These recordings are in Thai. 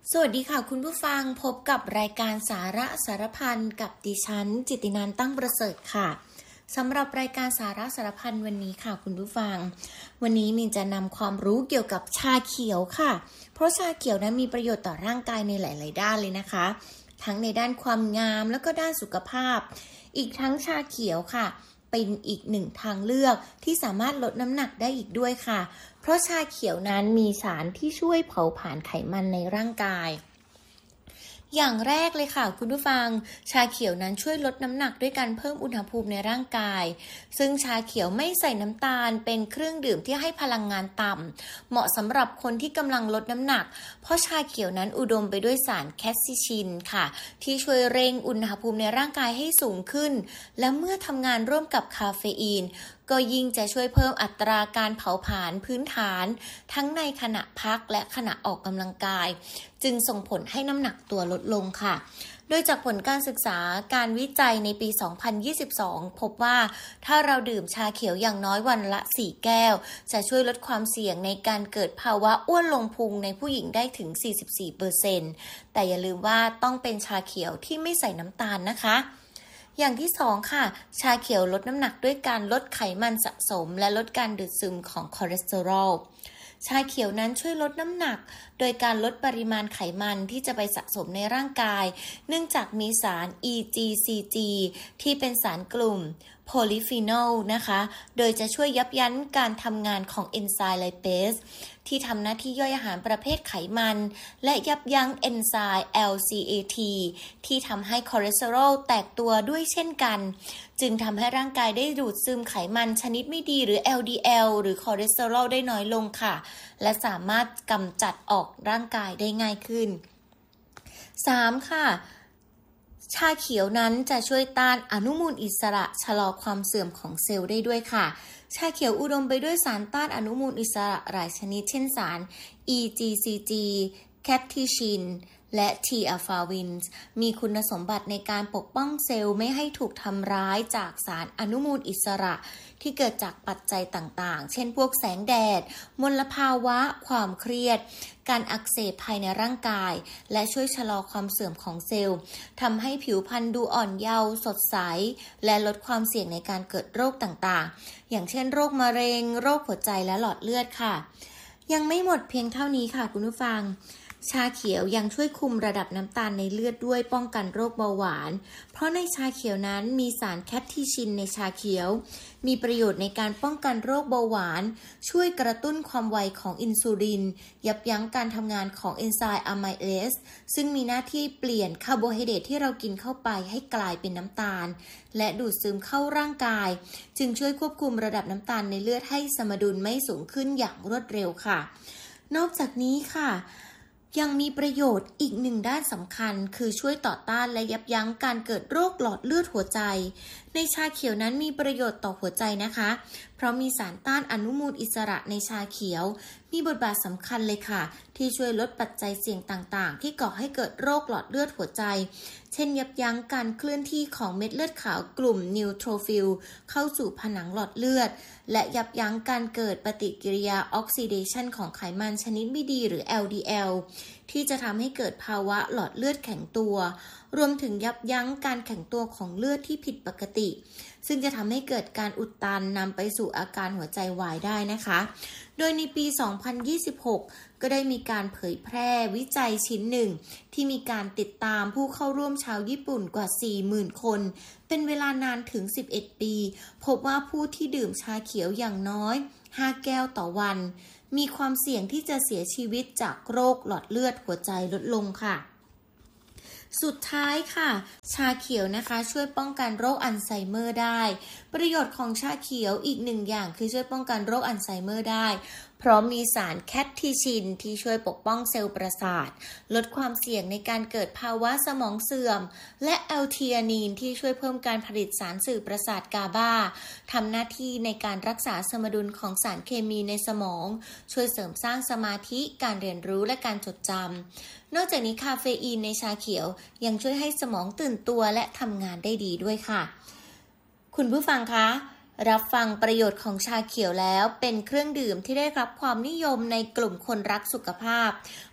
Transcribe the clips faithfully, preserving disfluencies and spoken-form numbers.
สวัสดีค่ะคุณผู้ฟังพบกับรายการสาระสารพันกับดิฉันจิตตินันท์ตั้งประเสริฐค่ะสำหรับรายการสาระสารพันวันนี้ค่ะคุณผู้ฟังวันนี้มินจะนำความรู้เกี่ยวกับชาเขียวค่ะเพราะชาเขียวนั้นมีประโยชน์ต่อร่างกายในหลายๆด้านเลยนะคะทั้งในด้านความงามแล้วก็ด้านสุขภาพอีกทั้งชาเขียวค่ะเป็นอีกหนึ่งทางเลือกที่สามารถลดน้ำหนักได้อีกด้วยค่ะเพราะชาเขียวนั้นมีสารที่ช่วยเผาผลาญไขมันในร่างกายอย่างแรกเลยค่ะคุณผู้ฟังชาเขียวนั้นช่วยลดน้ำหนักด้วยการเพิ่มอุณหภูมิในร่างกายซึ่งชาเขียวไม่ใส่น้ำตาลเป็นเครื่องดื่มที่ให้พลังงานต่ำเหมาะสำหรับคนที่กำลังลดน้ำหนักเพราะชาเขียวนั้นอุดมไปด้วยสารแคปซิชินค่ะที่ช่วยเร่งอุณหภูมิในร่างกายให้สูงขึ้นและเมื่อทำงานร่วมกับคาเฟอีนก็ยิ่งจะช่วยเพิ่มอัตราการเผาผลาญพื้นฐานทั้งในขณะพักและขณะออกกำลังกายจึงส่งผลให้น้ำหนักตัวลดลงค่ะโดยจากผลการศึกษาการวิจัยในปี สองพันยี่สิบสอง พบว่าถ้าเราดื่มชาเขียวอย่างน้อยวันละ สี่ แก้วจะช่วยลดความเสี่ยงในการเกิดภาวะอ้วนลงพุงในผู้หญิงได้ถึง สี่สิบสี่เปอร์เซ็นต์ แต่อย่าลืมว่าต้องเป็นชาเขียวที่ไม่ใส่น้ำตาลนะคะอย่างที่สองค่ะชาเขียวลดน้ำหนักด้วยการลดไขมันสะสมและลดการดูดซึมของคอเลสเตอรอลชาเขียวนั้นช่วยลดน้ำหนักโดยการลดปริมาณไขมันที่จะไปสะสมในร่างกายเนื่องจากมีสาร อี จี ซี จี ที่เป็นสารกลุ่มโพลีฟีนอลนะคะโดยจะช่วยยับยั้งการทำงานของเอนไซม์ไลเปสที่ทำหน้าที่ย่อยอาหารประเภทไขมันและยับยั้งเอนไซม์ แอล ซี เอ ที ที่ทำให้คอเลสเตอรอลแตกตัวด้วยเช่นกันจึงทำให้ร่างกายได้ดูดซึมไขมันชนิดไม่ดีหรือ แอล ดี แอล หรือคอเลสเตอรอลได้น้อยลงค่ะและสามารถกำจัดออกร่างกายได้ง่ายขึ้น สาม ค่ะชาเขียวนั้นจะช่วยต้านอนุมูลอิสระชะลอความเสื่อมของเซลล์ได้ด้วยค่ะชาเขียวอุดมไปด้วยสารต้านอนุมูลอิสระหลายชนิดเช่นสาร อี จี ซี จี แคปทิชินและ ที อัลฟาวิน มีคุณสมบัติในการปกป้องเซลล์ไม่ให้ถูกทำร้ายจากสารอนุมูลอิสระที่เกิดจากปัจจัยต่างๆเช่นพวกแสงแดดมลภาวะความเครียดการอักเสบภายในร่างกายและช่วยชะลอความเสื่อมของเซลล์ทำให้ผิวพรรณดูอ่อนเยาว์สดใสและลดความเสี่ยงในการเกิดโรคต่างๆอย่างเช่นโรคมะเร็งโรคหัวใจและหลอดเลือดค่ะยังไม่หมดเพียงเท่านี้ค่ะคุณผู้ฟังชาเขียวยังช่วยคุมระดับน้ำตาลในเลือดด้วยป้องกันโรคเบาหวานเพราะในชาเขียวนั้นมีสารแคปทิชินในชาเขียวมีประโยชน์ในการป้องกันโรคเบาหวานช่วยกระตุ้นความไวของอินซูลินยับยั้งการทำงานของเอนไซม์อะไมเลสซึ่งมีหน้าที่เปลี่ยนคาร์โบไฮเดรตที่เรากินเข้าไปให้กลายเป็นน้ำตาลและดูดซึมเข้าร่างกายจึงช่วยควบคุมระดับน้ำตาลในเลือดให้สมดุลไม่สูงขึ้นอย่างรวดเร็วค่ะนอกจากนี้ค่ะยังมีประโยชน์อีกหนึ่งด้านสำคัญคือช่วยต่อต้านและยับยั้งการเกิดโรคหลอดเลือดหัวใจในชาเขียวนั้นมีประโยชน์ต่อหัวใจนะคะเพราะมีสารต้านอนุมูลอิสระในชาเขียวมีบทบาทสำคัญเลยค่ะที่ช่วยลดปัจจัยเสี่ยงต่างๆที่ก่อให้เกิดโรคหลอดเลือดหัวใจเช่นยับยั้งการเคลื่อนที่ของเม็ดเลือดขาวกลุ่มนิวโทรฟิลเข้าสู่ผนังหลอดเลือดและยับยั้งการเกิดปฏิกิริยาออกซิเดชันของไขมันชนิดไม่ดีหรือ แอล ดี แอล ที่จะทำให้เกิดภาวะหลอดเลือดแข็งตัวรวมถึงยับยั้งการแข็งตัวของเลือดที่ผิดปกติซึ่งจะทำให้เกิดการอุดตันนำไปสู่อาการหัวใจวายได้นะคะโดยในปี สองพันยี่สิบหก ก็ได้มีการเผยแพร่วิจัยชิ้นหนึ่งที่มีการติดตามผู้เข้าร่วมชาวญี่ปุ่นกว่า สี่หมื่น คนเป็นเวลานานถึง สิบเอ็ด ปีพบว่าผู้ที่ดื่มชาเขียวอย่างน้อย ห้า แก้วต่อวันมีความเสี่ยงที่จะเสียชีวิตจากโรคหลอดเลือดหัวใจลดลงค่ะสุดท้ายค่ะชาเขียวนะคะช่วยป้องกันโรคอัลไซเมอร์ได้ประโยชน์ของชาเขียวอีกหนึ่งอย่างคือช่วยป้องกันโรคอัลไซเมอร์ได้เพราะมีสารแคปทิชินที่ช่วยปกป้องเซลล์ประสาทลดความเสี่ยงในการเกิดภาวะสมองเสื่อมและแอลทีอานีนที่ช่วยเพิ่มการผลิตสารสื่อประสาทกาบาทำหน้าที่ในการรักษาสมดุลของสารเคมีในสมองช่วยเสริมสร้างสมาธิการเรียนรู้และการจดจำนอกจากนี้คาเฟอีนในชาเขียวยังช่วยให้สมองตื่นตัวและทำงานได้ดีด้วยค่ะคุณผู้ฟังคะรับฟังประโยชน์ของชาเขียวแล้วเป็นเครื่องดื่มที่ได้รับความนิยมในกลุ่มคนรักสุขภาพ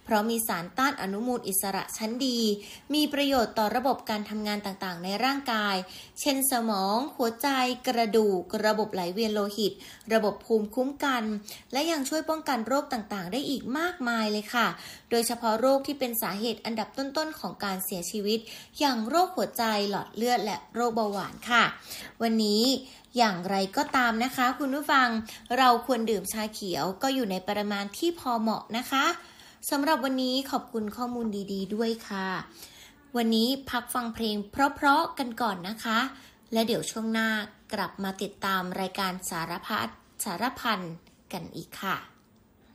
เพราะมีสารต้านอนุมูลอิสระชั้นดีมีประโยชน์ต่อระบบการทำงานต่างๆในร่างกายเช่นสมองหัวใจกระดูกระบบไหลเวียนโลหิตระบบภูมิคุ้มกันและยังช่วยป้องกันโรคต่างๆได้อีกมากมายเลยค่ะโดยเฉพาะโรคที่เป็นสาเหตุอันดับต้นๆของการเสียชีวิตอย่างโรคหัวใจหลอดเลือดและโรคเบาหวานค่ะวันนี้อย่างไรก็ตามนะคะคุณผู้ฟังเราควรดื่มชาเขียวก็อยู่ในปริมาณที่พอเหมาะนะคะสำหรับวันนี้ขอบคุณข้อมูลดีๆด้วยค่ะวันนี้พักฟังเพลงเพราะๆกันก่อนนะคะและเดี๋ยวช่วงหน้ากลับมาติดตามรายการสารพัดสารพันกันอีกค่ะ